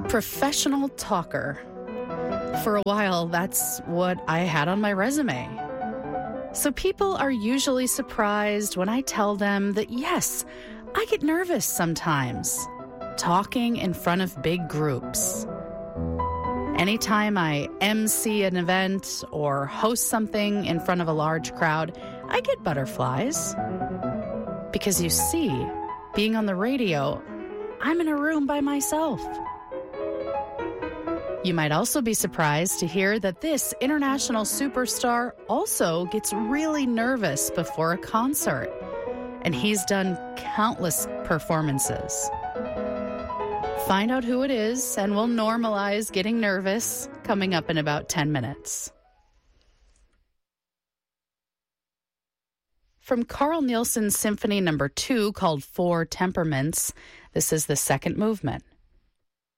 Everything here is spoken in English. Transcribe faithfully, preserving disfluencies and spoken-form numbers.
Professional talker. For a while, that's what I had on my resume. So people are usually surprised when I tell them that, yes, I get nervous sometimes, talking in front of big groups. Anytime I M C an event or host something in front of a large crowd, I get butterflies. Because you see, being on the radio, I'm in a room by myself. You might also be surprised to hear that this international superstar also gets really nervous before a concert, and he's done countless performances. Find out who it is, and we'll normalize getting nervous coming up in about ten minutes. From Carl Nielsen's Symphony Number two called Four Temperaments, this is the second movement.